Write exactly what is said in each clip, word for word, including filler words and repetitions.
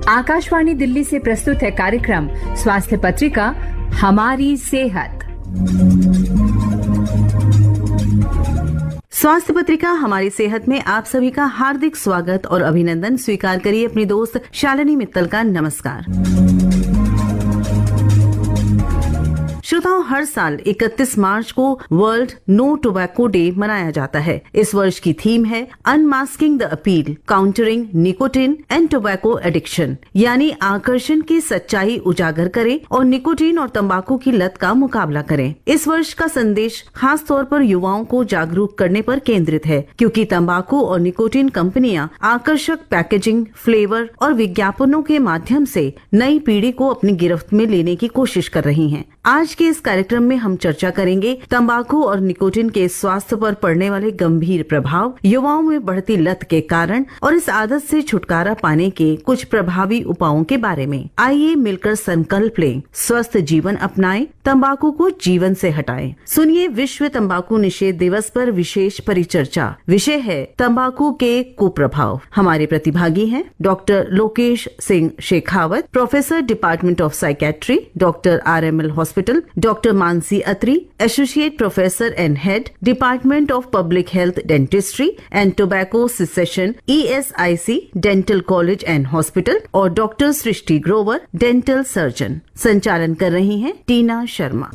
आकाशवाणी दिल्ली से प्रस्तुत है कार्यक्रम स्वास्थ्य पत्रिका हमारी सेहत। स्वास्थ्य पत्रिका हमारी सेहत में आप सभी का हार्दिक स्वागत और अभिनंदन। स्वीकार करिए अपनी दोस्त शालिनी मित्तल का नमस्कार। श्रोताओं, हर साल इकतीस मार्च को वर्ल्ड नो टोबैको डे मनाया जाता है। इस वर्ष की थीम है unmasking the appeal, countering nicotine and tobacco addiction, यानी आकर्षण की सच्चाई उजागर करें और निकोटिन और तंबाकू की लत का मुकाबला करें। इस वर्ष का संदेश खास तौर पर युवाओं को जागरूक करने पर केंद्रित है, क्योंकि तंबाकू और निकोटिन कंपनियां आकर्षक पैकेजिंग, फ्लेवर और विज्ञापनों के माध्यम से नई पीढ़ी को अपनी गिरफ्त में लेने की कोशिश कर रही हैं। आज के इस कार्यक्रम में हम चर्चा करेंगे तंबाकू और निकोटिन के स्वास्थ्य पर पड़ने वाले गंभीर प्रभाव, युवाओं में बढ़ती लत के कारण और इस आदत से छुटकारा पाने के कुछ प्रभावी उपायों के बारे में। आइए मिलकर संकल्प लें, स्वस्थ जीवन अपनाएं, तंबाकू को जीवन से हटाएं। सुनिए विश्व तंबाकू निषेध दिवस पर विशेष परिचर्चा। विषय है तंबाकू के कुप्रभाव। हमारे प्रतिभागी हैं doctor Lokesh Singh Shekhawat, professor department of psychiatry, doctor R M L hospital, doctor Mansi Atri, associate professor and head, department of public health dentistry and tobacco cessation, E S I C dental college and hospital, और doctor सृष्टि Grover, dental surgeon. संचालन कर रही हैं टीना शर्मा।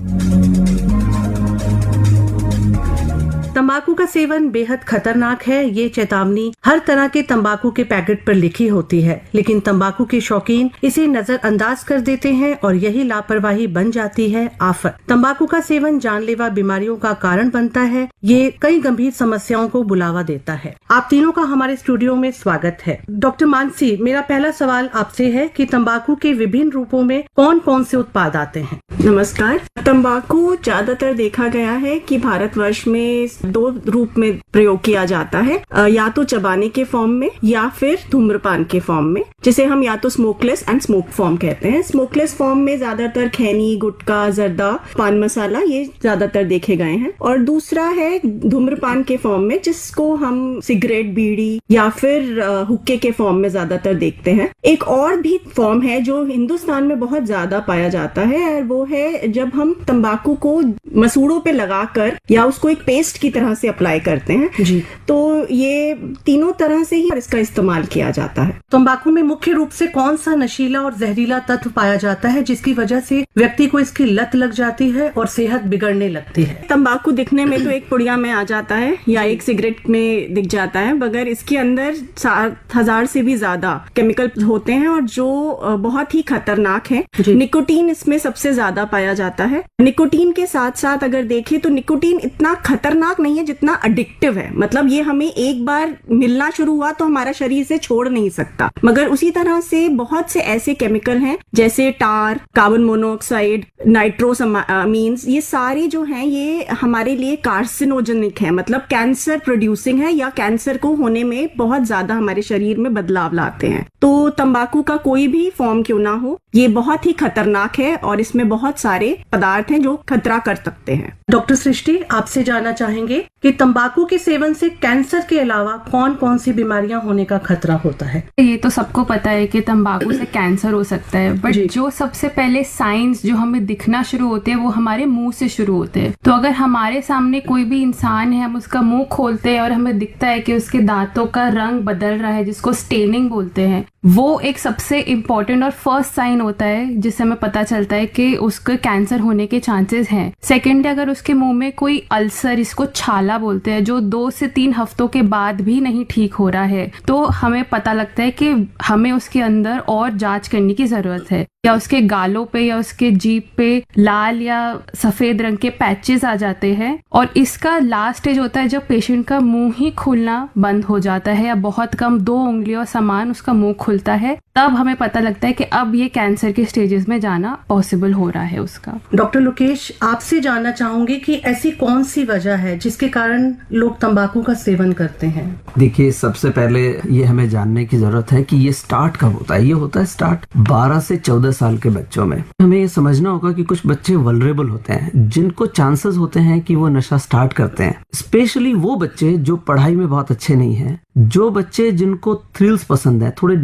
तंबाकू का seven बेहद खतरनाक है। ये चेतावनी हर तरह के तंबाकू के पैकेट पर लिखी होती है, लेकिन तंबाकू के शौकीन इसे नजरअंदाज कर देते हैं और यही लापरवाही बन जाती है आफत। तंबाकू का सेवन जानलेवा बीमारियों का कारण बनता है। ये कई गंभीर समस्याओं को बुलावा देता है। आप तीनों का हमारे स्टूडियो में स्वागत है। डॉक्टर मानसी, मेरा पहला सवाल आपसे है कि तंबाकू के विभिन्न रूपों में कौन कौन से उत्पाद आते हैं? नमस्कार। तंबाकू ज्यादातर देखा गया है कि भारतवर्ष में दो रूप में प्रयोग किया जाता है, या तो चबाने के फॉर्म में या फिर धूम्रपान के फॉर्म में, जिसे हम या तो स्मोकलेस एंड स्मोक फॉर्म कहते हैं। स्मोकलेस फॉर्म में ज्यादातर खैनी, गुटखा, जर्दा, पान मसाला ये ज्यादातर देखे गए हैं, और दूसरा है धूम्रपान के फॉर्म में, जिसको हम सिगरेट, बीड़ी या फिर हुक्के के फॉर्म में ज्यादातर देखते हैं। एक और भी फॉर्म है जो हिंदुस्तान में बहुत ज्यादा पाया जाता है, और वो है जब हम तंबाकू को मसूड़ों पे लगाकर या उसको एक पेस्ट की तरह से अप्लाई करते हैं जी। तो ये तीनों तरह से ही इसका इस्तेमाल किया जाता है। तंबाकू में मुख्य रूप से कौन सा नशीला और जहरीला तत्व पाया जाता है जिसकी वजह से व्यक्ति को इसकी लत लग जाती है और सेहत बिगड़ने लगती है? तंबाकू दिखने में तो एक पुड़िया में आ जाता है या एक सिगरेट में दिख जाता है, मगर इसके अंदर सात हजार से भी ज्यादा केमिकल होते हैं और जो बहुत ही खतरनाक है। निकोटीन इसमें सबसे ज्यादा पाया जाता है। निकोटीन के साथ साथ अगर देखें तो निकोटीन इतना खतरनाक नहीं है जितना एडिक्टिव है। मतलब ये हमें एक बार मिलना शुरू हुआ तो हमारा शरीर से छोड़ नहीं सकता। मगर उसी तरह से बहुत से ऐसे केमिकल हैं जैसे टार, कार्बन मोनोऑक्साइड, नाइट्रोसअमीन्स, ये सारे जो हैं ये हमारे लिए कार्सिनोजेनिक है, मतलब कैंसर प्रोड्यूसिंग है या कैंसर को होने में बहुत ज्यादा हमारे शरीर में बदलाव लाते हैं। तो तंबाकू का कोई भी फॉर्म क्यों ना हो, ये बहुत ही खतरनाक है और इसमें बहुत सारे पदार्थ हैं जो खतरा कर सकते हैं। डॉक्टर सृष्टि, आपसे जानना चाहेंगे कि तंबाकू के सेवन से कैंसर के अलावा कौन कौन सी बीमारियां होने का खतरा होता है? ये तो सबको पता है कि तंबाकू से कैंसर हो सकता है, बट जो सबसे पहले साइंस जो हमें दिखना शुरू होते हैं वो हमारे मुंह से शुरू होते हैं। तो अगर हमारे सामने कोई भी इंसान है, हम उसका मुंह खोलते हैं और हमें दिखता है कि उसके दांतों का रंग बदल रहा है, जिसको स्टेनिंग बोलते हैं, वो एक सबसे इम्पोर्टेंट और फर्स्ट साइन होता है जिससे हमें पता चलता है कि उसके कैंसर होने के चांसेस हैं। सेकेंड, अगर उसके मुंह में कोई अल्सर, इसको छाला बोलते हैं, जो दो से तीन हफ्तों के बाद भी नहीं ठीक हो रहा है, तो हमें पता लगता है कि हमें उसके अंदर और जांच करने की जरूरत है। या उसके गालों पे या उसके जीभ पे लाल या सफेद रंग के पैचेस आ जाते हैं, और इसका लास्ट स्टेज होता है जब पेशेंट का मुंह ही खुलना बंद हो जाता है या बहुत कम दो उंगलियों समान उसका मुंह खुलता है, तब हमें पता लगता है कि अब ये कैंसर के स्टेजेस में जाना पॉसिबल हो रहा है उसका। डॉक्टर लोकेश, आपसे जानना चाहूंगी कि ऐसी कौन सी वजह है जिसके कारण लोग तंबाकू का सेवन करते हैं? देखिए, सबसे पहले ये हमें जानने की जरूरत है कि ये स्टार्ट कब होता है। ये होता है स्टार्ट बारह से चौदह साल के बच्चों में। हमें ये समझना होगा कि कुछ बच्चे वल्नरेबल होते हैं, जिनको चांसेस होते हैं कि वो नशा स्टार्ट करते हैं। स्पेशली वो बच्चे जो पढ़ाई में बहुत अच्छे नहीं हैं, जो बच्चे जिनको थ्रिल्स पसंद है, थोड़े